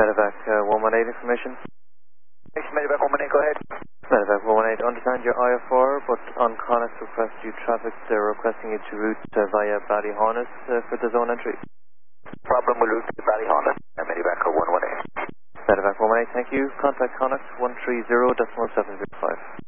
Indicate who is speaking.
Speaker 1: Medevac 118 information.
Speaker 2: Medevac 118, go ahead.
Speaker 1: Medevac 118, understand your IFR, but on Connacht request you traffic, they're requesting you to route via Ballyhonus for the zone entry.
Speaker 2: Problem, we'll route to Ballyhonus. Medevac 118.
Speaker 1: Medevac 118, thank you. Contact Connacht 130.705.